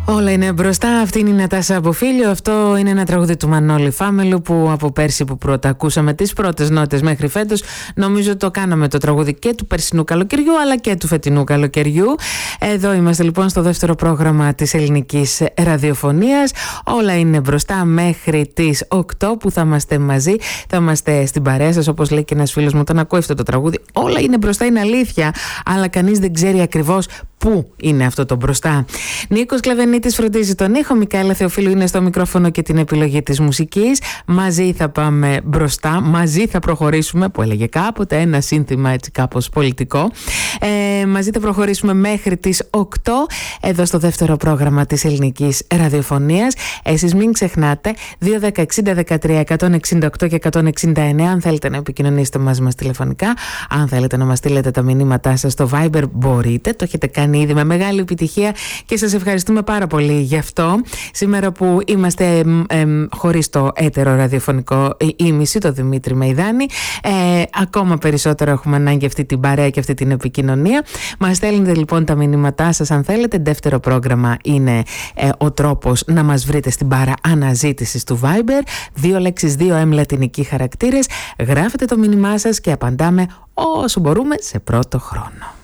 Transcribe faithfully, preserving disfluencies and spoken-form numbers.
Όλα είναι μπροστά. Αυτή είναι η Νατάσα από Φίλιο. Αυτό είναι ένα τραγούδι του Μανώλη Φάμελου που από πέρσι που πρώτα ακούσαμε τις πρώτες νότες μέχρι φέτος. Νομίζω το κάναμε το τραγούδι και του περσινού καλοκαιριού αλλά και του φετινού καλοκαιριού. Εδώ είμαστε λοιπόν στο δεύτερο πρόγραμμα της ελληνικής ραδιοφωνίας. Όλα είναι μπροστά μέχρι τις οκτώ που θα είμαστε μαζί. Θα είμαστε στην παρέα σας, όπως λέει και ένας φίλος μου όταν ακούει αυτό το τραγούδι. Όλα είναι μπροστά, είναι αλήθεια, αλλά κανείς δεν ξέρει ακριβώς πού είναι αυτό το μπροστά. Νίκος Κλαβενίτης φροντίζει τον ήχο, Μικαέλα Θεοφίλου είναι στο μικρόφωνο και την επιλογή της μουσικής. Μαζί θα πάμε μπροστά, μαζί θα προχωρήσουμε, που έλεγε κάποτε ένα σύνθημα έτσι κάπως πολιτικό. Ε, μαζί θα προχωρήσουμε μέχρι τις οκτώ εδώ στο δεύτερο πρόγραμμα της ελληνικής ραδιοφωνίας. Εσείς μην ξεχνάτε δύο δέκα εξήντα δεκατρία εκατόν εξήντα οκτώ και εκατόν εξήντα εννέα αν θέλετε να επικοινωνήσετε μαζί μας τηλεφωνικά, αν θέλετε να μας στείλετε τα μηνύματά σας στο Viber μπορείτε, το έχετε κάνει ήδη με μεγάλη επιτυχία και σας ευχαριστούμε πάρα πολύ γι' αυτό. Σήμερα που είμαστε ε, ε, χωρίς το έτερο ραδιοφωνικό ήμιση, το Δημήτρη Μεϊδάνη, ε, ακόμα περισσότερο έχουμε ανάγκη αυτή την παρέα και αυτή την επικοινωνία. Μας στέλνετε λοιπόν τα μηνύματά σας αν θέλετε. Δεύτερο πρόγραμμα είναι ε, ο τρόπος να μας βρείτε στην παρά αναζήτησης του Viber. Δύο λέξεις, δύο εμ λατινικοί χαρακτήρες. Γράφετε το μήνυμά σας και απαντάμε όσο μπορούμε σε πρώτο χρόνο.